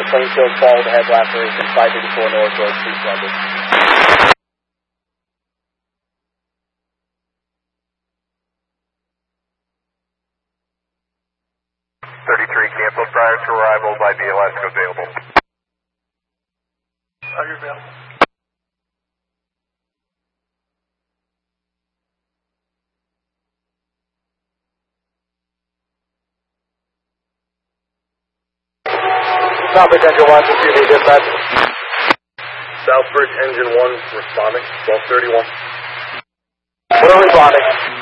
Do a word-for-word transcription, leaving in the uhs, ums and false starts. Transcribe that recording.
the Plainfield fall with a head laceration, five eighty-four North Road, East London. thirty-three canceled prior to arrival by B L S available. Are you available? Southbridge Engine one, excuse me, dispatch. Southbridge Engine one responding, twelve thirty-one. We're responding.